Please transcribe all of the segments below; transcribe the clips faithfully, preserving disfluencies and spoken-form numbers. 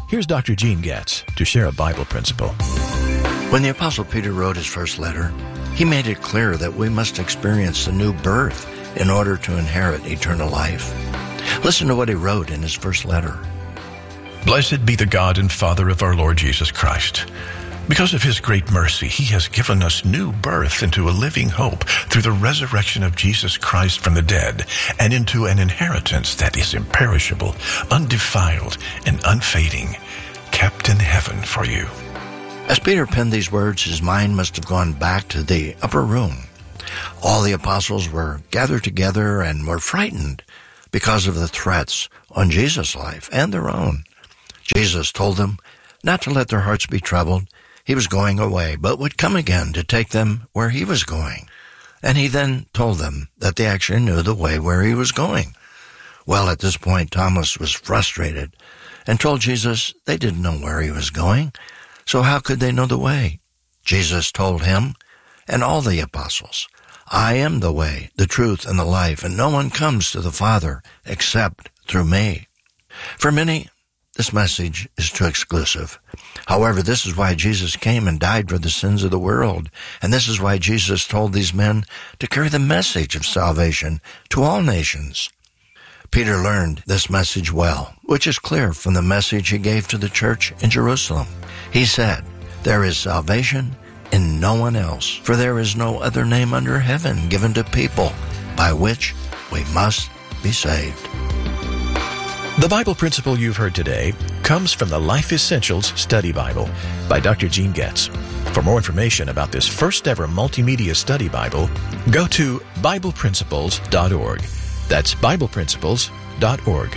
Here's Doctor Gene Getz to share a Bible principle. When the Apostle Peter wrote his first letter, he made it clear that we must experience a new birth in order to inherit eternal life. Listen to what he wrote in his first letter. Blessed be the God and Father of our Lord Jesus Christ. Because of his great mercy, he has given us new birth into a living hope through the resurrection of Jesus Christ from the dead, and into an inheritance that is imperishable, undefiled, and unfading, kept in heaven for you. As Peter penned these words, his mind must have gone back to the upper room. All the apostles were gathered together and were frightened because of the threats on Jesus' life and their own. Jesus told them not to let their hearts be troubled. He was going away, but would come again to take them where he was going. And he then told them that they actually knew the way where he was going. Well, at this point, Thomas was frustrated and told Jesus they didn't know where he was going, so how could they know the way? Jesus told him and all the apostles, I am the way, the truth, and the life, and no one comes to the Father except through me. For many, this message is too exclusive. However, this is why Jesus came and died for the sins of the world. And this is why Jesus told these men to carry the message of salvation to all nations. Peter learned this message well, which is clear from the message he gave to the church in Jerusalem. He said, there is salvation in no one else, for there is no other name under heaven given to people by which we must be saved. The Bible principle you've heard today comes from the Life Essentials Study Bible by Doctor Gene Getz. For more information about this first ever multimedia study Bible, go to Bible Principles dot org. That's Bible Principles dot org.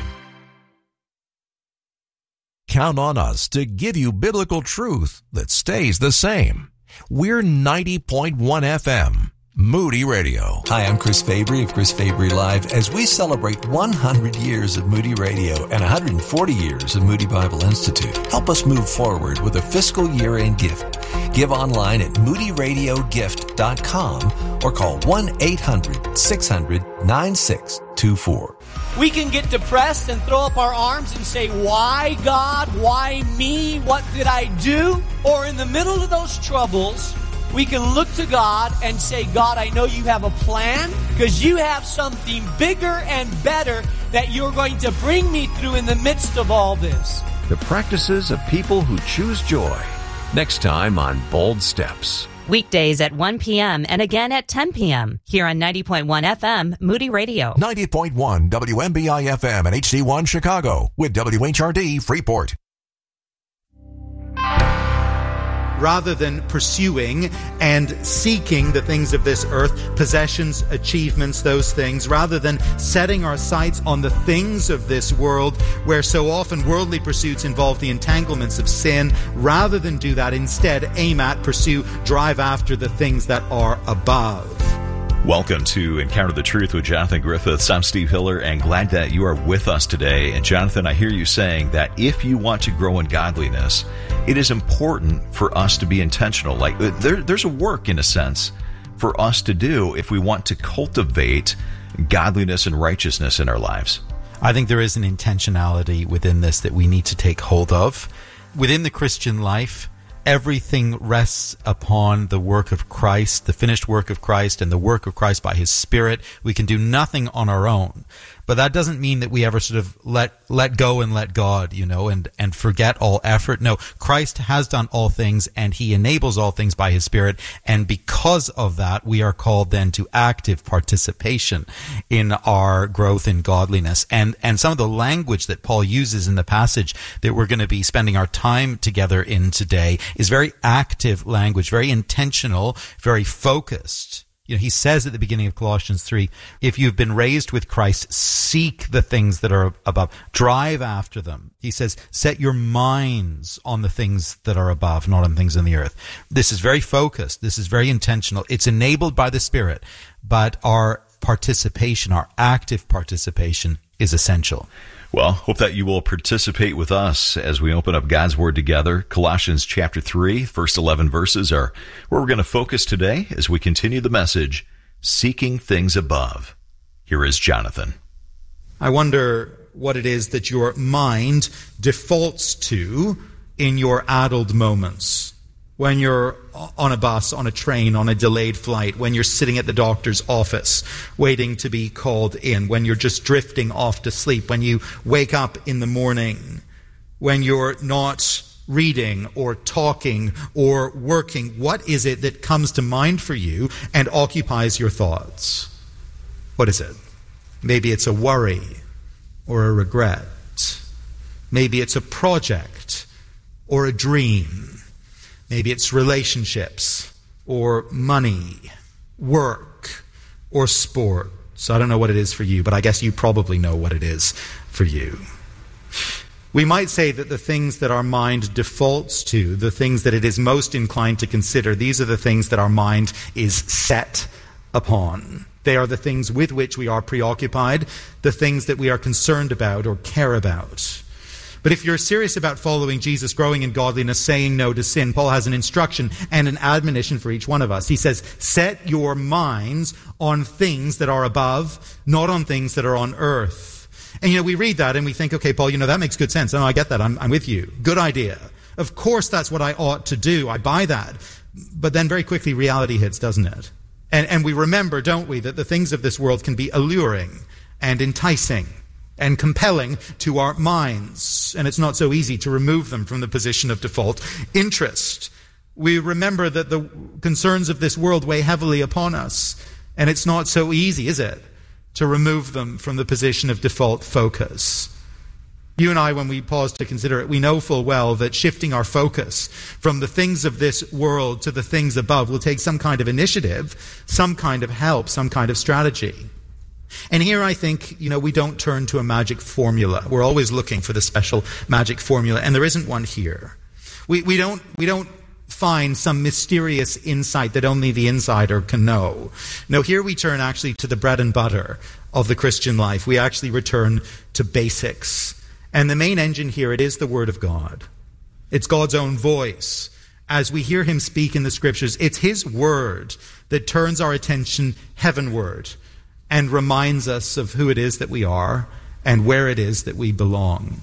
Count on us to give you biblical truth that stays the same. We're ninety point one F M. Moody Radio. Hi, I'm Chris Fabry of Chris Fabry Live. As we celebrate one hundred years of Moody Radio and one hundred forty years of Moody Bible Institute, help us move forward with a fiscal year-end gift. Give online at moody radio gift dot com or call one eight hundred six hundred nine six two four. We can get depressed and throw up our arms and say, why God? Why me? What did I do? Or in the middle of those troubles, we can look to God and say, God, I know you have a plan because you have something bigger and better that you're going to bring me through in the midst of all this. The practices of people who choose joy. Next time on Bold Steps. Weekdays at one p.m. and again at ten p.m. here on ninety point one F M, Moody Radio. ninety point one W M B I F M and H D one Chicago with W H R D Freeport. Rather than pursuing and seeking the things of this earth, possessions, achievements, those things, rather than setting our sights on the things of this world, where so often worldly pursuits involve the entanglements of sin, rather than do that, instead aim at, pursue, drive after the things that are above. Welcome to Encounter the Truth with Jonathan Griffiths. I'm Steve Hiller, and glad that you are with us today. And Jonathan, I hear you saying that if you want to grow in godliness, it is important for us to be intentional. Like there, there's a work, in a sense, for us to do if we want to cultivate godliness and righteousness in our lives. I think there is an intentionality within this that we need to take hold of. Within the Christian life, everything rests upon the work of Christ, the finished work of Christ, and the work of Christ by His Spirit. We can do nothing on our own. But that doesn't mean that we ever sort of let let go and let God, you know, and, and forget all effort. No, Christ has done all things, and He enables all things by His Spirit. And because of that, we are called then to active participation in our growth in godliness. And, and some of the language that Paul uses in the passage that we're going to be spending our time together in today is very active language, very intentional, very focused. You know, he says at the beginning of Colossians three, if you've been raised with Christ, seek the things that are above. Drive after them. He says, set your minds on the things that are above, not on things on the earth. This is very focused. This is very intentional. It's enabled by the Spirit, but our participation, our active participation is essential. Well, hope that you will participate with us as we open up God's Word together. Colossians chapter three, first eleven verses are where we're going to focus today as we continue the message, Seeking Things Above. Here is Jonathan. I wonder what it is that your mind defaults to in your addled moments. When you're on a bus, on a train, on a delayed flight, when you're sitting at the doctor's office waiting to be called in, when you're just drifting off to sleep, when you wake up in the morning, when you're not reading or talking or working, what is it that comes to mind for you and occupies your thoughts? What is it? Maybe it's a worry or a regret. Maybe it's a project or a dream. Maybe it's relationships or money, work or sport. So I don't know what it is for you, but I guess you probably know what it is for you. We might say that the things that our mind defaults to, the things that it is most inclined to consider, these are the things that our mind is set upon. They are the things with which we are preoccupied, the things that we are concerned about or care about. But if you're serious about following Jesus, growing in godliness, saying no to sin, Paul has an instruction and an admonition for each one of us. He says, set your minds on things that are above, not on things that are on earth. And, you know, we read that and we think, okay, Paul, you know, that makes good sense. Oh, I get that. I'm, I'm with you. Good idea. Of course, that's what I ought to do. I buy that. But then very quickly reality hits, doesn't it? And, and we remember, don't we, that the things of this world can be alluring and enticing and compelling to our minds, and it's not so easy to remove them from the position of default interest. We remember that the concerns of this world weigh heavily upon us, and it's not so easy, is it, to remove them from the position of default focus. You and I, when we pause to consider it, we know full well that shifting our focus from the things of this world to the things above will take some kind of initiative, some kind of help, some kind of strategy. And here I think, you know, we don't turn to a magic formula. We're always looking for the special magic formula, and there isn't one here. We we don't we don't find some mysterious insight that only the insider can know. No, here we turn actually to the bread and butter of the Christian life. We actually return to basics. And the main engine here, it is the Word of God. It's God's own voice. As we hear him speak in the Scriptures, it's his word that turns our attention heavenward and reminds us of who it is that we are and where it is that we belong.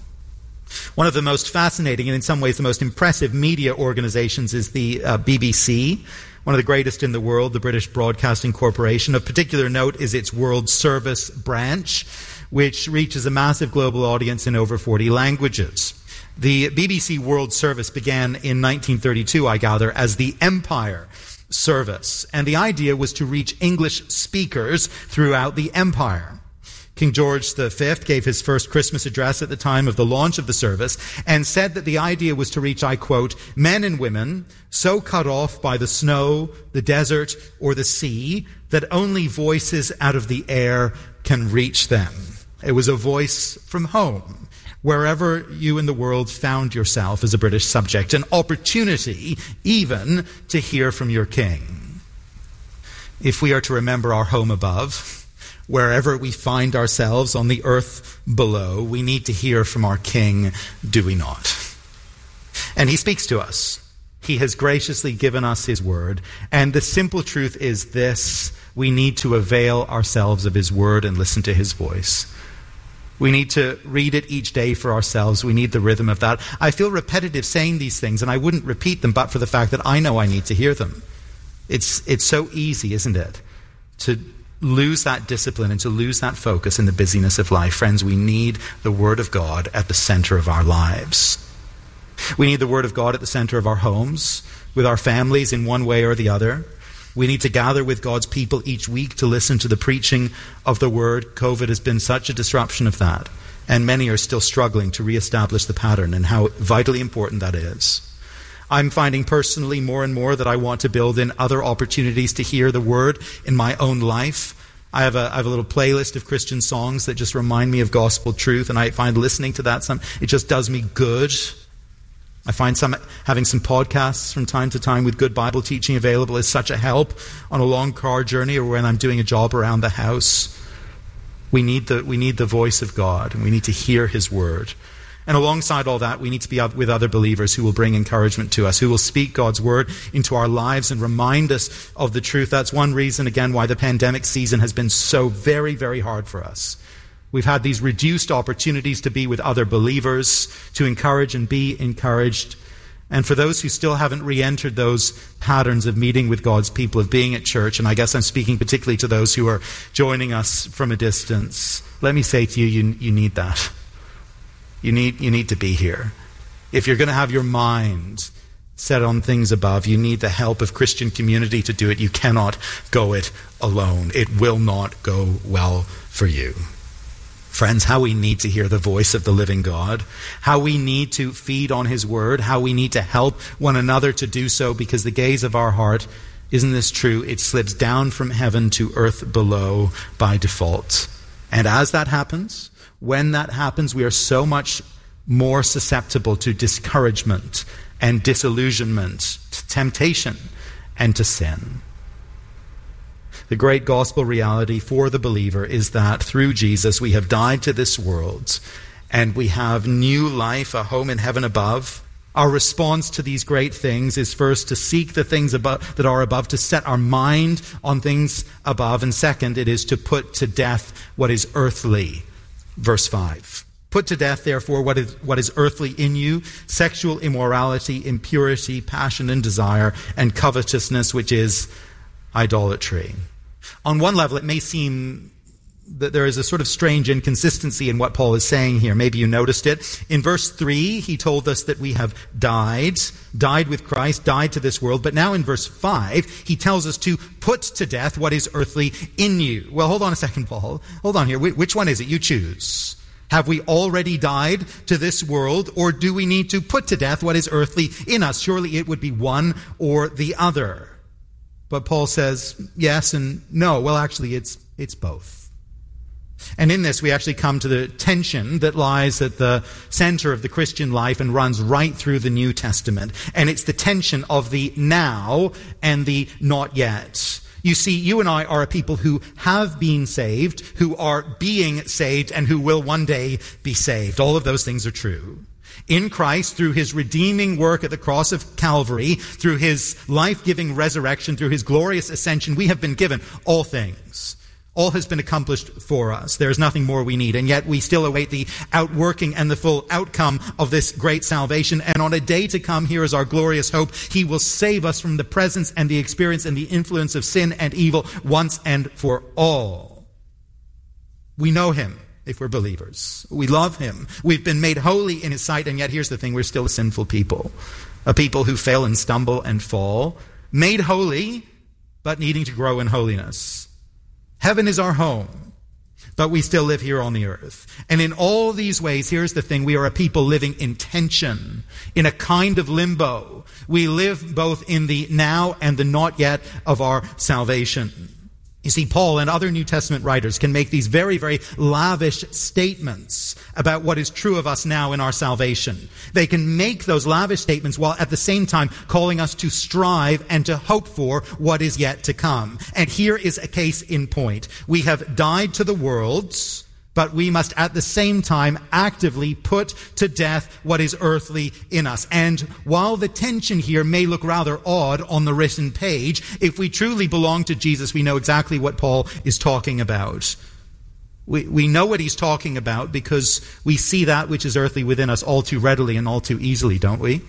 One of the most fascinating and in some ways the most impressive media organizations is the uh, B B C, one of the greatest in the world, the British Broadcasting Corporation. Of particular note is its World Service branch, which reaches a massive global audience in over forty languages. The B B C World Service began in nineteen thirty-two, I gather, as the Empire Service, and the idea was to reach English speakers throughout the empire. King George the Fifth gave his first Christmas address at the time of the launch of the service and said that the idea was to reach, I quote, men and women so cut off by the snow, the desert, or the sea that only voices out of the air can reach them. It was a voice from home, wherever you in the world found yourself as a British subject, an opportunity even to hear from your king. If we are to remember our home above, wherever we find ourselves on the earth below, we need to hear from our king, do we not? And he speaks to us. He has graciously given us his word. And the simple truth is this: we need to avail ourselves of his word and listen to his voice. We need to read it each day for ourselves. We need the rhythm of that. I feel repetitive saying these things, and I wouldn't repeat them but for the fact that I know I need to hear them. It's it's so easy, isn't it, to lose that discipline and to lose that focus in the busyness of life. Friends, we need the Word of God at the center of our lives. We need the Word of God at the center of our homes, with our families in one way or the other. We need to gather with God's people each week to listen to the preaching of the Word. COVID has been such a disruption of that, and many are still struggling to reestablish the pattern and how vitally important that is. I'm finding personally more and more that I want to build in other opportunities to hear the Word in my own life. I have a, I have a little playlist of Christian songs that just remind me of gospel truth, and I find listening to that, some, it just does me good. I find some having some podcasts from time to time with good Bible teaching available is such a help on a long car journey or when I'm doing a job around the house. We need the, we need the voice of God, and we need to hear his word. And alongside all that, we need to be with other believers who will bring encouragement to us, who will speak God's word into our lives and remind us of the truth. That's one reason, again, why the pandemic season has been so very, very hard for us. We've had these reduced opportunities to be with other believers, to encourage and be encouraged. And for those who still haven't re-entered those patterns of meeting with God's people, of being at church, and I guess I'm speaking particularly to those who are joining us from a distance, let me say to you, you, you need that. You need, you need to be here. If you're going to have your mind set on things above, you need the help of Christian community to do it. You cannot go it alone. It will not go well for you. Friends, how we need to hear the voice of the living God, how we need to feed on his word, how we need to help one another to do so, because the gaze of our heart, isn't this true? It slips down from heaven to earth below by default. And as that happens, when that happens, we are so much more susceptible to discouragement and disillusionment, to temptation and to sin. The great gospel reality for the believer is that through Jesus we have died to this world and we have new life, a home in heaven above. Our response to these great things is first to seek the things above, that are above, to set our mind on things above. And second, it is to put to death what is earthly. Verse five. Put to death, therefore, what is, what is earthly in you, sexual immorality, impurity, passion and desire, and covetousness, which is idolatry. On one level, it may seem that there is a sort of strange inconsistency in what Paul is saying here. Maybe you noticed it. In verse three, he told us that we have died, died with Christ, died to this world. But now in verse five, he tells us to put to death what is earthly in you. Well, hold on a second, Paul. Hold on here. Which one is it? You choose. Have we already died to this world, or do we need to put to death what is earthly in us? Surely it would be one or the other. But Paul says yes and no. Well, actually, it's it's both. And in this, we actually come to the tension that lies at the center of the Christian life and runs right through the New Testament. And it's the tension of the now and the not yet. You see, you and I are a people who have been saved, who are being saved, and who will one day be saved. All of those things are true. In Christ, through his redeeming work at the cross of Calvary, through his life-giving resurrection, through his glorious ascension, we have been given all things. All has been accomplished for us. There is nothing more we need. And yet we still await the outworking and the full outcome of this great salvation. And on a day to come, here is our glorious hope. He will save us from the presence and the experience and the influence of sin and evil once and for all. We know him. If we're believers, we love him. We've been made holy in his sight, and yet here's the thing, we're still a sinful people. A people who fail and stumble and fall. Made holy, but needing to grow in holiness. Heaven is our home, but we still live here on the earth. And in all these ways, here's the thing, we are a people living in tension, in a kind of limbo. We live both in the now and the not yet of our salvation. You see, Paul and other New Testament writers can make these very, very lavish statements about what is true of us now in our salvation. They can make those lavish statements while at the same time calling us to strive and to hope for what is yet to come. And here is a case in point. We have died to the world, but we must at the same time actively put to death what is earthly in us. And while the tension here may look rather odd on the written page, if we truly belong to Jesus, we know exactly what Paul is talking about. We, we know what he's talking about because we see that which is earthly within us all too readily and all too easily, don't we?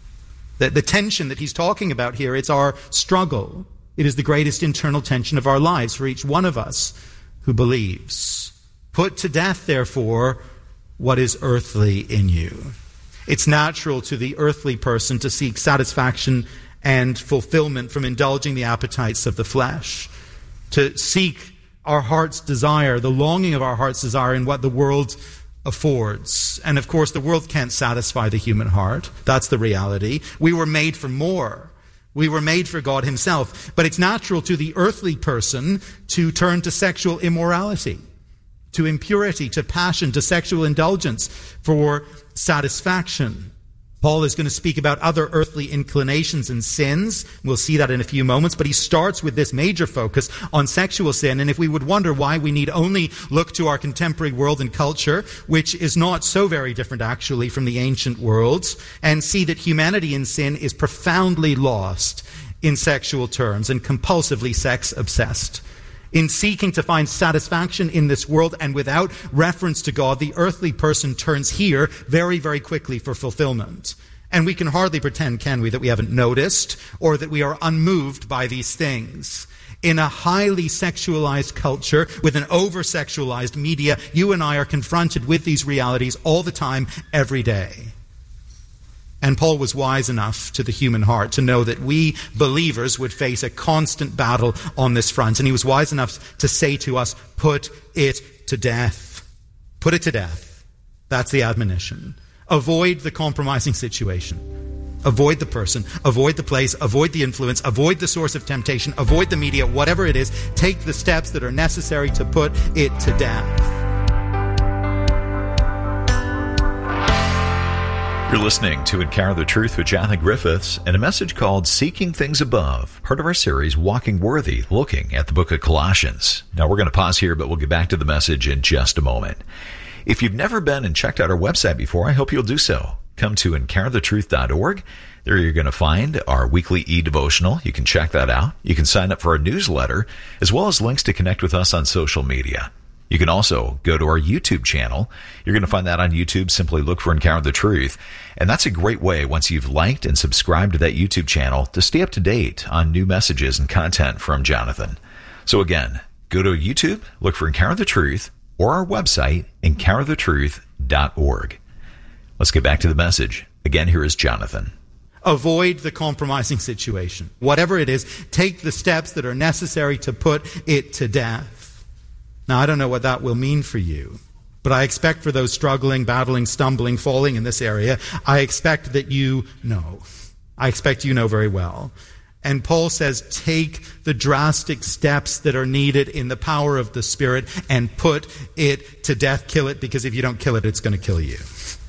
The, the tension that he's talking about here, it's our struggle. It is the greatest internal tension of our lives for each one of us who believes. Put to death, therefore, what is earthly in you. It's natural to the earthly person to seek satisfaction and fulfillment from indulging the appetites of the flesh, to seek our heart's desire, the longing of our heart's desire in what the world affords. And of course, the world can't satisfy the human heart. That's the reality. We were made for more. We were made for God himself. But it's natural to the earthly person to turn to sexual immorality, to impurity, to passion, to sexual indulgence for satisfaction. Paul is going to speak about other earthly inclinations and sins. We'll see that in a few moments, but he starts with this major focus on sexual sin. And if we would wonder why we need only look to our contemporary world and culture, which is not so very different actually from the ancient worlds, and see that humanity in sin is profoundly lost in sexual terms and compulsively sex-obsessed. In seeking to find satisfaction in this world and without reference to God, the earthly person turns here very, very quickly for fulfillment. And we can hardly pretend, can we, that we haven't noticed or that we are unmoved by these things. In a highly sexualized culture with an over-sexualized media, you and I are confronted with these realities all the time, every day. And Paul was wise enough to the human heart to know that we believers would face a constant battle on this front. And he was wise enough to say to us, put it to death. Put it to death. That's the admonition. Avoid the compromising situation. Avoid the person. Avoid the place. Avoid the influence. Avoid the source of temptation. Avoid the media. Whatever it is, take the steps that are necessary to put it to death. You're listening to Encounter the Truth with Jonathan Griffiths and a message called Seeking Things Above, part of our series Walking Worthy, looking at the book of Colossians. Now we're going to pause here, but we'll get back to the message in just a moment. If you've never been and checked out our website before, I hope you'll do so. Come to encounter the truth dot org. There you're going to find our weekly e-devotional. You can check that out. You can sign up for our newsletter, as well as links to connect with us on social media. You can also go to our YouTube channel. You're going to find that on YouTube. Simply look for Encounter the Truth. And that's a great way, once you've liked and subscribed to that YouTube channel, to stay up to date on new messages and content from Jonathan. So again, go to YouTube, look for Encounter the Truth, or our website, encounter the truth dot org. Let's get back to the message. Again, here is Jonathan. Avoid the compromising situation. Whatever it is, take the steps that are necessary to put it to death. Now, I don't know what that will mean for you, but I expect for those struggling, battling, stumbling, falling in this area, I expect that you know. I expect you know very well. And Paul says, take the drastic steps that are needed in the power of the Spirit and put it to death. Kill it, because if you don't kill it, it's going to kill you.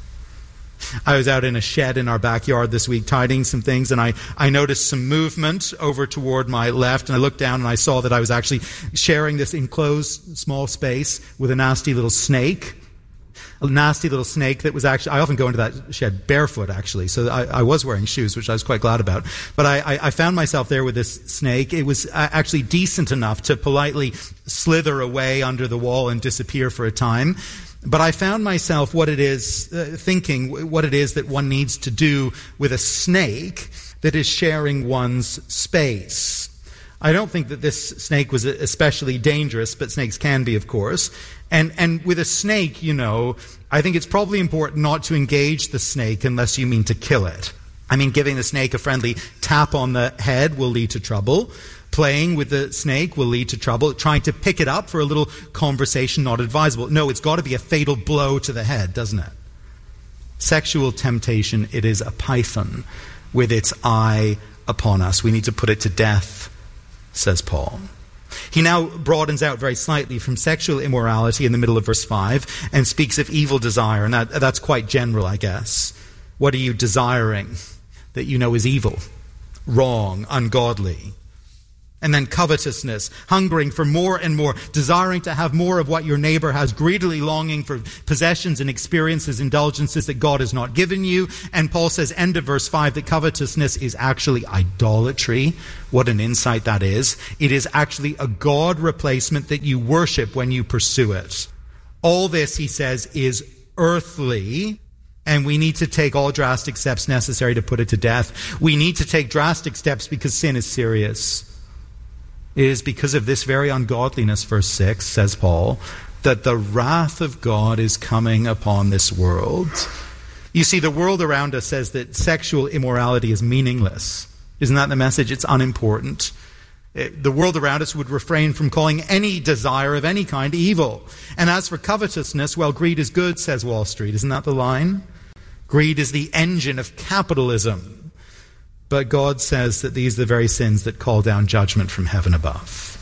I was out in a shed in our backyard this week tidying some things, and I, I noticed some movement over toward my left, and I looked down and I saw that I was actually sharing this enclosed small space with a nasty little snake. A nasty little snake that was actually, I often go into that shed barefoot actually, so I, I was wearing shoes, which I was quite glad about. But I, I, I found myself there with this snake. It was actually decent enough to politely slither away under the wall and disappear for a time. But I found myself what it is, uh, thinking what it is that one needs to do with a snake that is sharing one's space. I don't think that this snake was especially dangerous, but snakes can be, of course. And and with a snake, you know, I think it's probably important not to engage the snake unless you mean to kill it. I mean, giving the snake a friendly tap on the head will lead to trouble. Playing with the snake will lead to trouble. Trying to pick it up for a little conversation, not advisable. No, it's got to be a fatal blow to the head, doesn't it? Sexual temptation, it is a python with its eye upon us. We need to put it to death, says Paul. He now broadens out very slightly from sexual immorality in the middle of verse five and speaks of evil desire, and that, that's quite general, I guess. What are you desiring that you know is evil, wrong, ungodly? And then covetousness, hungering for more and more, desiring to have more of what your neighbor has, greedily longing for possessions and experiences, indulgences that God has not given you. And Paul says, end of verse five, that covetousness is actually idolatry. What an insight that is. It is actually a God replacement that you worship when you pursue it. All this, he says, is earthly, and we need to take all drastic steps necessary to put it to death. We need to take drastic steps because sin is serious. It is because of this very ungodliness, verse six, says Paul, that the wrath of God is coming upon this world. You see, the world around us says that sexual immorality is meaningless. Isn't that the message? It's unimportant. It, the world around us would refrain from calling any desire of any kind evil. And as for covetousness, well, greed is good, says Wall Street. Isn't that the line? Greed is the engine of capitalism. But God says that these are the very sins that call down judgment from heaven above.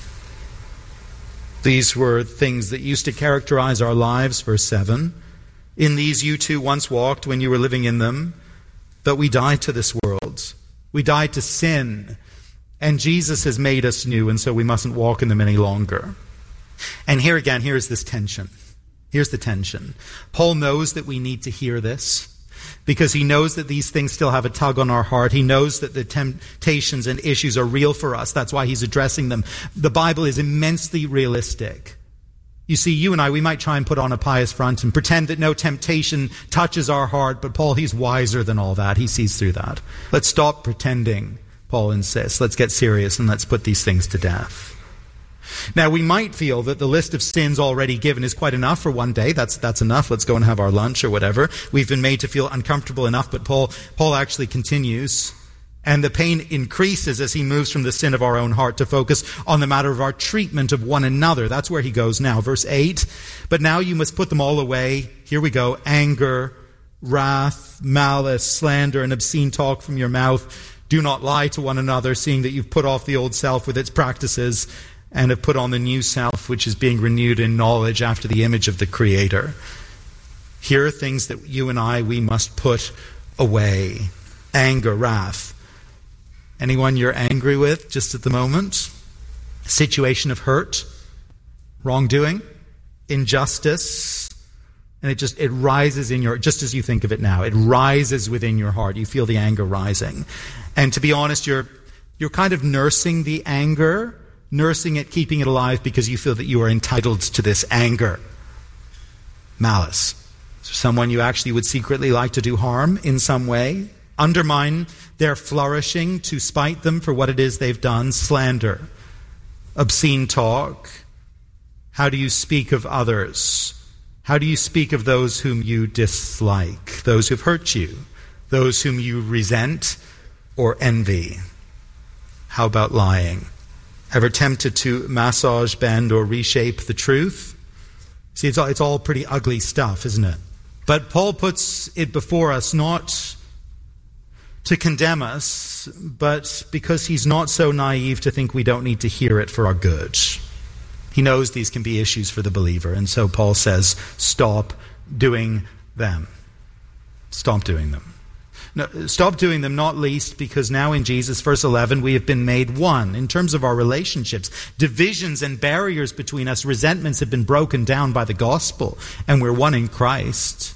These were things that used to characterize our lives, verse seven. In these you too once walked when you were living in them, but we died to this world. We died to sin, and Jesus has made us new, and so we mustn't walk in them any longer. And here again, here's this tension. Here's the tension. Paul knows that we need to hear this. because he knows that these things still have a tug on our heart. He knows that the temptations and issues are real for us. That's why he's addressing them. The Bible is immensely realistic. You see, you and I, we might try and put on a pious front and pretend that no temptation touches our heart, but Paul, he's wiser than all that. He sees through that. Let's stop pretending, Paul insists. Let's get serious and let's put these things to death. Now, we might feel that the list of sins already given is quite enough for one day. That's that's enough. Let's go and have our lunch or whatever. We've been made to feel uncomfortable enough, but Paul Paul actually continues. And the pain increases as he moves from the sin of our own heart to focus on the matter of our treatment of one another. That's where he goes now. Verse eight, but now you must put them all away. Here we go. Anger, wrath, malice, slander, and obscene talk from your mouth. Do not lie to one another, seeing that you've put off the old self with its practices and have put on the new self, which is being renewed in knowledge after the image of the Creator. Here are things that you and I, we must put away. Anger, wrath. Anyone you're angry with just at the moment? A situation of hurt, wrongdoing, injustice, and it just, it rises in your, just as you think of it now, it rises within your heart. You feel the anger rising. And to be honest, you're, you're kind of nursing the anger, nursing it, keeping it alive because you feel that you are entitled to this anger. Malice. So someone you actually would secretly like to do harm in some way. Undermine their flourishing to spite them for what it is they've done. Slander. Obscene talk. How do you speak of others? How do you speak of those whom you dislike? Those who've hurt you? Those whom you resent or envy? How about lying? Ever tempted to massage, bend, or reshape the truth? See, it's all, it's all pretty ugly stuff, isn't it? But Paul puts it before us not to condemn us, but because he's not so naive to think we don't need to hear it for our good. He knows these can be issues for the believer, and so Paul says, stop doing them. Stop doing them. No, stop doing them, not least because now in Jesus, verse eleven, we have been made one. In terms of our relationships, divisions and barriers between us, resentments have been broken down by the gospel, and we're one in Christ.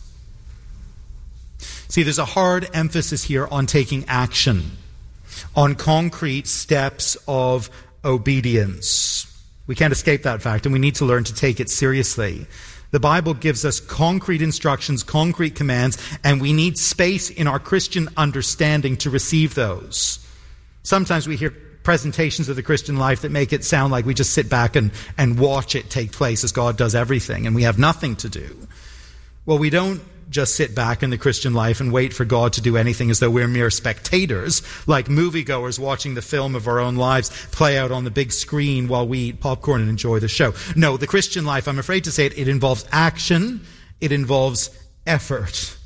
See, there's a hard emphasis here on taking action, on concrete steps of obedience. We can't escape that fact, and we need to learn to take it seriously. The Bible gives us concrete instructions, concrete commands, and we need space in our Christian understanding to receive those. Sometimes we hear presentations of the Christian life that make it sound like we just sit back and, and watch it take place as God does everything, and we have nothing to do. Well, we don't just sit back in the Christian life and wait for God to do anything as though we're mere spectators, like moviegoers watching the film of our own lives play out on the big screen while we eat popcorn and enjoy the show. No, the Christian life, I'm afraid to say it, it involves action, it involves effort.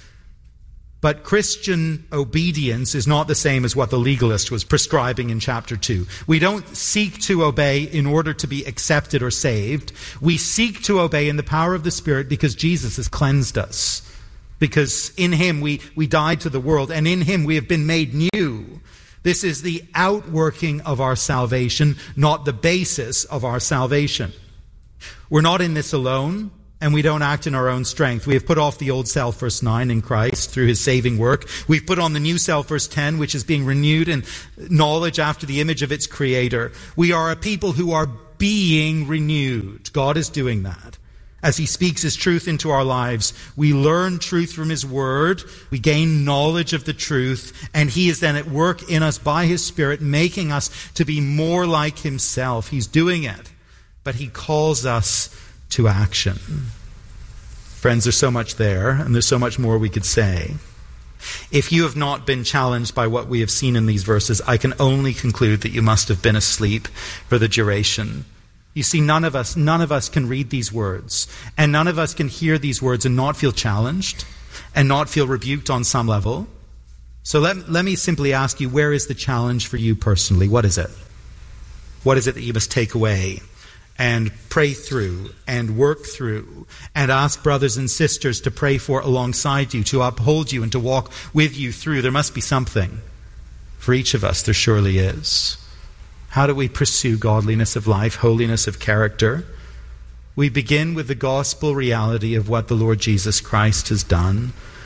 But Christian obedience is not the same as what the legalist was prescribing in chapter two. We don't seek to obey in order to be accepted or saved. We seek to obey in the power of the Spirit because Jesus has cleansed us. Because in Him we, we died to the world, and in Him we have been made new. This is the outworking of our salvation, not the basis of our salvation. We're not in this alone. And we don't act in our own strength. We have put off the old self, verse nine, in Christ through His saving work. We've put on the new self, verse ten, which is being renewed in knowledge after the image of its Creator. We are a people who are being renewed. God is doing that. As He speaks His truth into our lives, we learn truth from His Word. We gain knowledge of the truth. And He is then at work in us by His Spirit, making us to be more like Himself. He's doing it. But He calls us to action. Friends, there's so much there, and there's so much more we could say. If you have not been challenged by what we have seen in these verses, I can only conclude that you must have been asleep for the duration. You see, none of us, none of us can read these words, and none of us can hear these words and not feel challenged, and not feel rebuked on some level. So let, let me simply ask you, where is the challenge for you personally? What is it? What is it that you must take away and pray through and work through and ask brothers and sisters to pray for alongside you, to uphold you and to walk with you through? There must be something. For each of us, there surely is. How do we pursue godliness of life, holiness of character? We begin with the gospel reality of what the Lord Jesus Christ has done.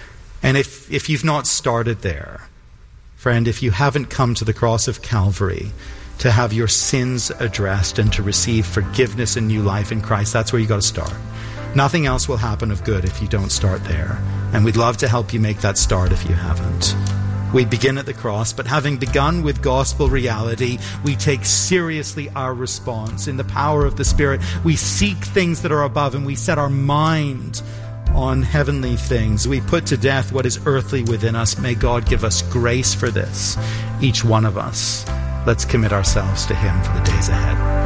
And if, if you've not started there, friend, if you haven't come to the cross of Calvary to have your sins addressed and to receive forgiveness and new life in Christ, that's where you got to start. Nothing else will happen of good if you don't start there. And we'd love to help you make that start if you haven't. We begin at the cross, but having begun with gospel reality, we take seriously our response. In the power of the Spirit, we seek things that are above, and we set our mind on heavenly things. We put to death what is earthly within us. May God give us grace for this, each one of us. Let's commit ourselves to Him for the days ahead.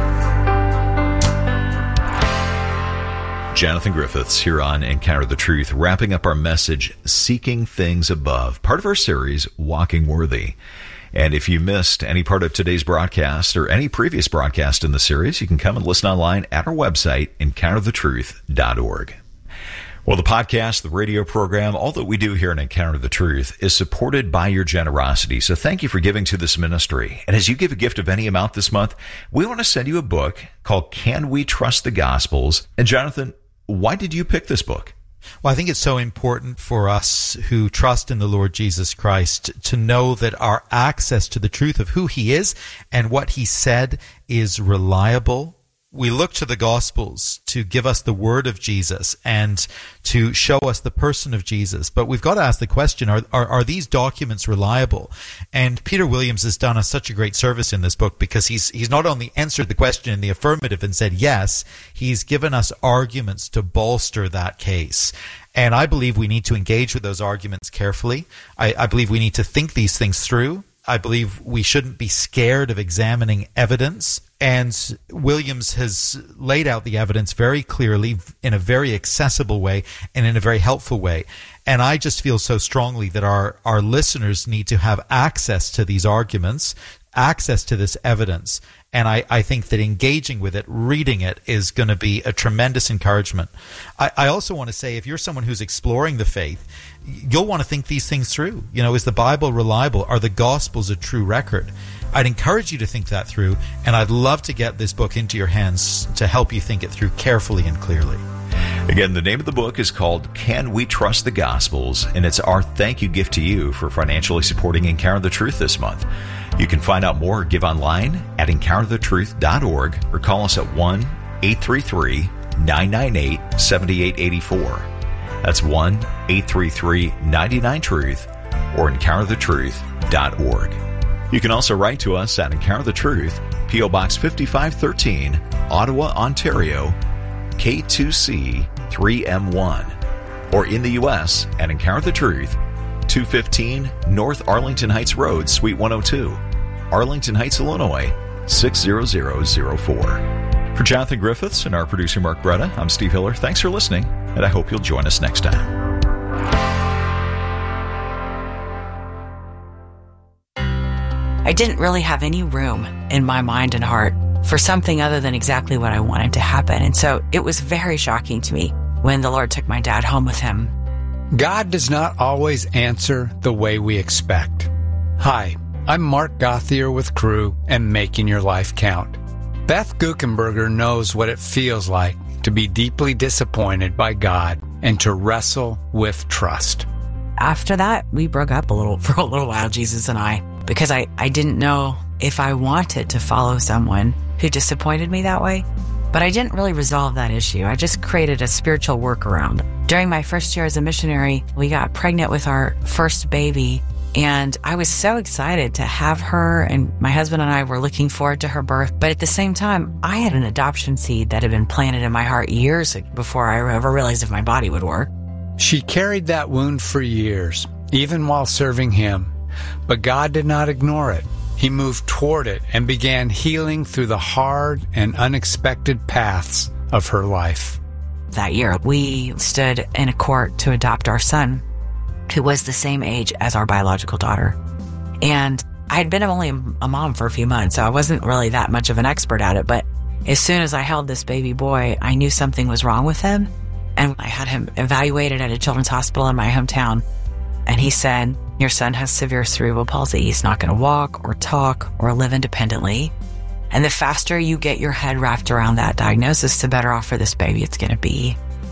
Jonathan Griffiths here on Encounter the Truth, wrapping up our message, Seeking Things Above, part of our series, Walking Worthy. And if you missed any part of today's broadcast or any previous broadcast in the series, you can come and listen online at our website, encounter the truth dot org. Well, the podcast, the radio program, all that we do here in Encounter the Truth is supported by your generosity. So thank you for giving to this ministry. And as you give a gift of any amount this month, we want to send you a book called Can We Trust the Gospels? And Jonathan, why did you pick this book? Well, I think it's so important for us who trust in the Lord Jesus Christ to know that our access to the truth of who He is and what He said is reliable. We look to the Gospels to give us the word of Jesus and to show us the person of Jesus. But we've got to ask the question, are, are, are these documents reliable? And Peter Williams has done us such a great service in this book because he's, he's not only answered the question in the affirmative and said yes, he's given us arguments to bolster that case. And I believe we need to engage with those arguments carefully. I, I believe we need to think these things through. I believe we shouldn't be scared of examining evidence. And Williams has laid out the evidence very clearly in a very accessible way and in a very helpful way. And I just feel so strongly that our, our listeners need to have access to these arguments, access to this evidence. And I, I think that engaging with it, reading it, is going to be a tremendous encouragement. I, I also want to say, if you're someone who's exploring the faith, you'll want to think these things through. You know, is the Bible reliable? Are the Gospels a true record? I'd encourage you to think that through, and I'd love to get this book into your hands to help you think it through carefully and clearly. Again, the name of the book is called Can We Trust the Gospels? And it's our thank you gift to you for financially supporting Encounter the Truth this month. You can find out more or give online at encounter the truth dot org or call us at one eight three three, nine nine eight, seven eight eight four. That's one eight three three, nine nine, truth or encounter the truth dot org. You can also write to us at Encounter the Truth, P O Box fifty-five thirteen, Ottawa, Ontario, K two C three M one, or in the U S at Encounter the Truth, two fifteen North Arlington Heights Road, Suite one oh two, Arlington Heights, Illinois, six zero zero zero four. For Jonathan Griffiths and our producer Mark Bretta, I'm Steve Hiller. Thanks for listening, and I hope you'll join us next time. I didn't really have any room in my mind and heart for something other than exactly what I wanted to happen. And so it was very shocking to me when the Lord took my dad home with Him. God does not always answer the way we expect. Hi, I'm Mark Gothier with Crew and Making Your Life Count. Beth Guckenberger knows what it feels like to be deeply disappointed by God and to wrestle with trust. After that, we broke up a little for a little while, Jesus and I, because I, I didn't know if I wanted to follow someone who disappointed me that way. But I didn't really resolve that issue. I just created a spiritual workaround. During my first year as a missionary, we got pregnant with our first baby, and I was so excited to have her, and my husband and I were looking forward to her birth. But at the same time, I had an adoption seed that had been planted in my heart years before I ever realized if my body would work. She carried that wound for years, even while serving Him. But God did not ignore it. He moved toward it and began healing through the hard and unexpected paths of her life. That year, we stood in a court to adopt our son, who was the same age as our biological daughter. And I had been only a mom for a few months, so I wasn't really that much of an expert at it. But as soon as I held this baby boy, I knew something was wrong with him. And I had him evaluated at a children's hospital in my hometown. And he said, your son has severe cerebral palsy. He's not going to walk or talk or live independently. And the faster you get your head wrapped around that diagnosis, the better off for this baby it's going to be.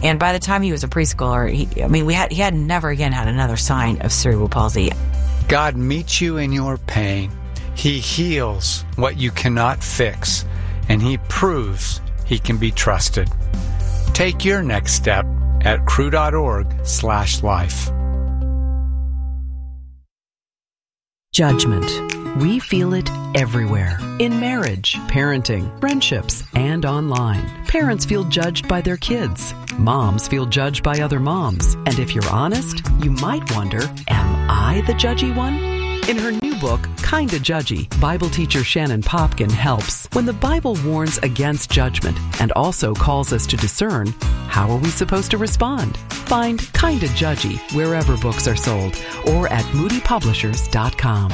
And by the time he was a preschooler, he, I mean, we had he had never again had another sign of cerebral palsy. God meets you in your pain. He heals what you cannot fix, and He proves He can be trusted. Take your next step at cru.org slash life. Judgment. We feel it everywhere. In marriage, parenting, friendships, and online. Parents feel judged by their kids. Moms feel judged by other moms. And if you're honest, you might wonder, am I the judgy one? In her new book, Kinda Judgy, Bible teacher Shannon Popkin helps. When the Bible warns against judgment and also calls us to discern, how are we supposed to respond? Find Kinda Judgy wherever books are sold or at moody publishers dot com.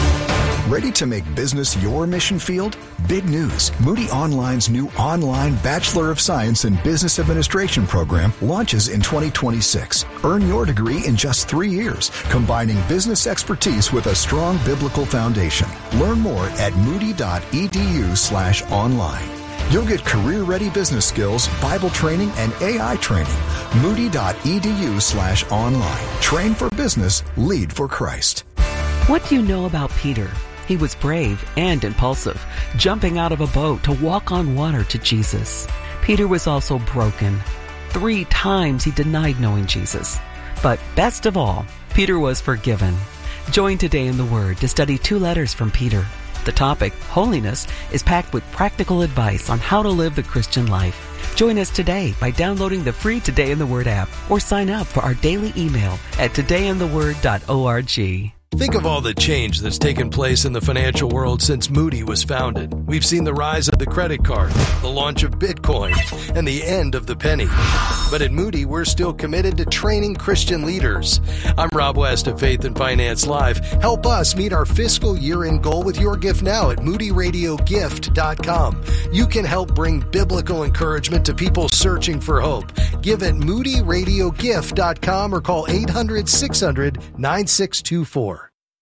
Ready to make business your mission field? Big news. Moody Online's new online Bachelor of Science in Business Administration program launches in twenty twenty-six. Earn your degree in just three years, combining business expertise with a strong biblical foundation. Learn more at moody.edu slash online. You'll get career-ready business skills, Bible training, and A I training. Moody.edu slash online. Train for business, lead for Christ. What do you know about Peter? He was brave and impulsive, jumping out of a boat to walk on water to Jesus. Peter was also broken. Three times he denied knowing Jesus. But best of all, Peter was forgiven. Join Today in the Word to study two letters from Peter. The topic, holiness, is packed with practical advice on how to live the Christian life. Join us today by downloading the free Today in the Word app or sign up for our daily email at today in the word dot org. Think of all the change that's taken place in the financial world since Moody was founded. We've seen the rise of the credit card, the launch of Bitcoin, and the end of the penny. But at Moody, we're still committed to training Christian leaders. I'm Rob West of Faith and Finance Live. Help us meet our fiscal year-end goal with your gift now at moody radio gift dot com. You can help bring biblical encouragement to people searching for hope. Give at moody radio gift dot com or call eight hundred, six hundred, nine six two four.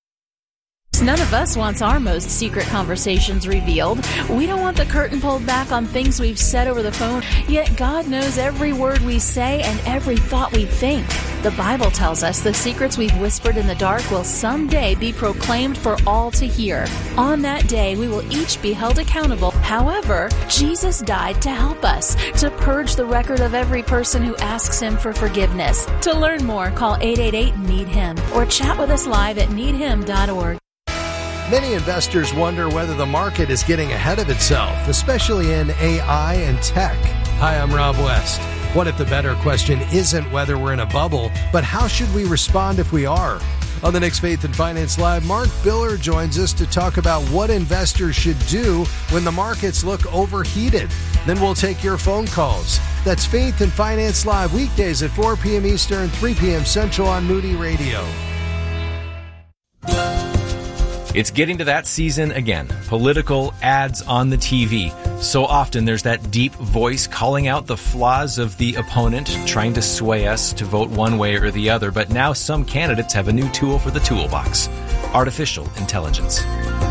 None of us wants our most secret conversations revealed. We don't want the curtain pulled back on things we've said over the phone, yet God knows every word we say and every thought we think. The Bible tells us the secrets we've whispered in the dark will someday be proclaimed for all to hear. On that day, we will each be held accountable. However, Jesus died to help us, to purge the record of every person who asks Him for forgiveness. To learn more, call eight eight eight, need him or chat with us live at need him dot org. Many investors wonder whether the market is getting ahead of itself, especially in A I and tech. Hi, I'm Rob West. What if the better question isn't whether we're in a bubble, but how should we respond if we are? On the next Faith and Finance Live, Mark Biller joins us to talk about what investors should do when the markets look overheated. Then we'll take your phone calls. That's Faith and Finance Live, weekdays at four p.m. Eastern, three p.m. Central on Moody Radio. It's getting to that season again. Political ads on the T V. So often there's that deep voice calling out the flaws of the opponent, trying to sway us to vote one way or the other. But now some candidates have a new tool for the toolbox: artificial intelligence.